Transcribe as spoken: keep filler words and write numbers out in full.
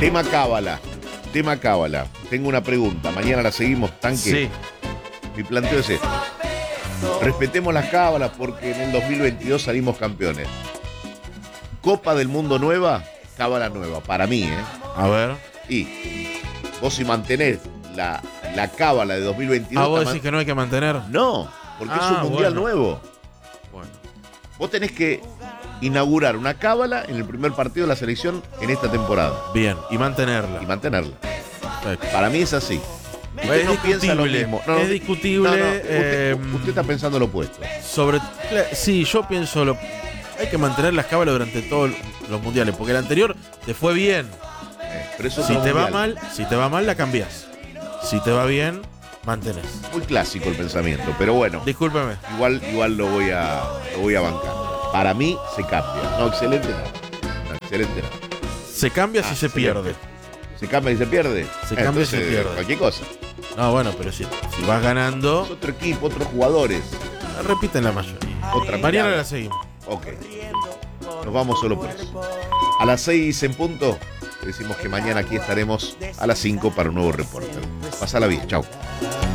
Tema cábala. Tema cábala. Tengo una pregunta. Mañana la seguimos, tanque. Sí. Mi planteo es este. Respetemos las cábalas porque en el dos mil veintidós salimos campeones. Copa del Mundo nueva, cábala nueva. Para mí, ¿eh? A ver. Y vos si mantenés la, la cábala de dos mil veintidós... Ah, vos man... decís que no hay que mantener. No, porque ah, es un mundial bueno. nuevo. Bueno. Vos tenés que inaugurar una cábala en el primer partido de la selección en esta temporada. Bien, y mantenerla. Y mantenerla. Perfecto. Para mí es así. Es Usted no piensa lo discutible. mismo. No, es discutible. no, no, usted, eh, usted está pensando lo opuesto. Sobre. Sí, yo pienso lo. Hay que mantener las cábalas durante todos los mundiales, porque el anterior te fue bien. Eh, pero eso es Si otro te va mundial. mal, si te va mal la cambias. Si te va bien, mantenés. Muy clásico el pensamiento, pero bueno, Discúlpeme. igual, igual lo voy a lo voy a bancar. Para mí se cambia. No, excelente no. No, excelente no. Se cambia Ah, si se excelente. pierde. ¿Se cambia y se pierde? Se Eh, cambia y entonces, se pierde. Cualquier cosa. No, bueno, pero si, si vas Es ganando, otro equipo, otros jugadores. repiten la mayoría. Otra Mañana mirada. la seguimos. Ok. Nos vamos solo por eso. A las seis en punto, decimos que mañana aquí estaremos a las cinco para un nuevo reporte. Pasala bien, chau.